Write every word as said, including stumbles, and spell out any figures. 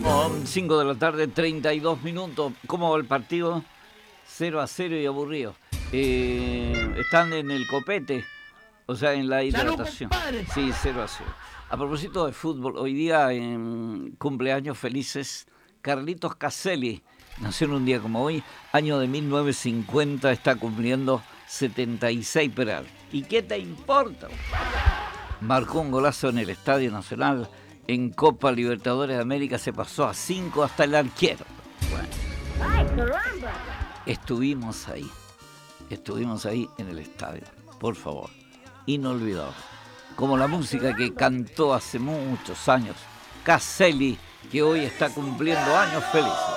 cinco de la tarde, treinta y dos minutos. ¿Cómo va el partido? cero a cero y aburrido. Eh, están en el copete, o sea, en la hidratación. Sí, cero a cero. A propósito de fútbol, hoy día en cumpleaños felices, Carlitos Caselli, nació en un día como hoy, año de mil novecientos cincuenta, está cumpliendo setenta y seis Peral. ¿Y qué te importa? Marcó un golazo en el Estadio Nacional. En Copa Libertadores de América se pasó a cinco hasta el arquero. Bueno, estuvimos ahí, estuvimos ahí en el estadio, por favor, inolvidable. Como la música que cantó hace muchos años Caselli, que hoy está cumpliendo años felices.